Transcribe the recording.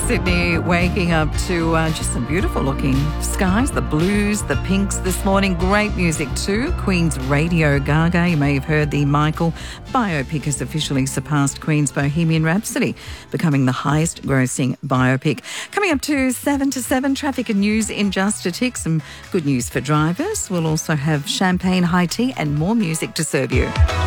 Sydney waking up to just some beautiful looking skies, the blues, the pinks this morning. Great music too. Queen's Radio Gaga. You may have heard the Michael biopic has officially surpassed Queen's Bohemian Rhapsody, becoming the highest grossing biopic. Coming up to 7 to 7, traffic and news in just a tick. Some good news for drivers. We'll also have champagne, high tea and more music to serve you.